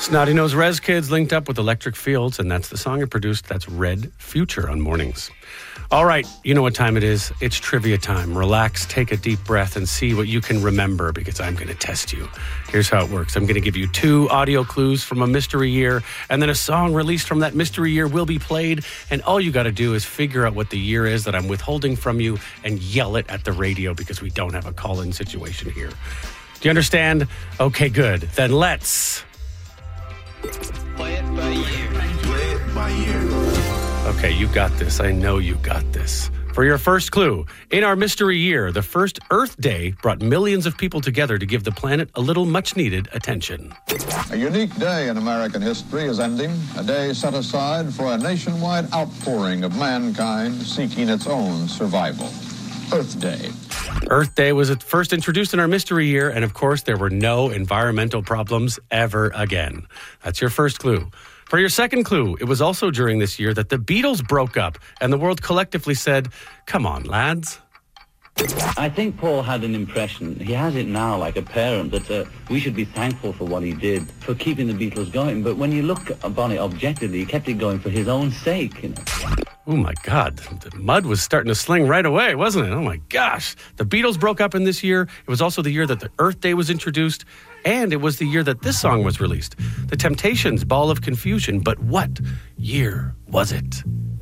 Snotty Nose Rez Kids linked up with Electric Fields, and that's the song it produced. That's Red Future on Mornings. All right, you know what time it is. It's trivia time. Relax, take a deep breath, and see what you can remember, because I'm going to test you. Here's how it works. I'm going to give you 2 audio clues from a mystery year, and then a song released from that mystery year will be played, and all you got to do is figure out what the year is that I'm withholding from you and yell it at the radio, because we don't have a call-in situation here. Do you understand? Okay, good. Then let's... Play it by ear. Play it by ear. Okay, you got this. I know you got this. For your first clue, in our mystery year, the first Earth Day brought millions of people together to give the planet a little much-needed attention. A unique day in American history is ending, a day set aside for a nationwide outpouring of mankind seeking its own survival. Earth Day. Earth Day was at first introduced in our mystery year, and of course, there were no environmental problems ever again. That's your first clue. For your second clue, it was also during this year that the Beatles broke up, and the world collectively said, "Come on, lads." I think Paul had an impression, he has it now like a parent, that we should be thankful for what he did, for keeping the Beatles going. But when you look upon it objectively, he kept it going for his own sake, you know. Oh my God, the mud was starting to sling right away, wasn't it? Oh my gosh. The Beatles broke up in this year. It was also the year that the Earth Day was introduced, and it was the year that this song was released. The Temptations' Ball of Confusion. But what year was it?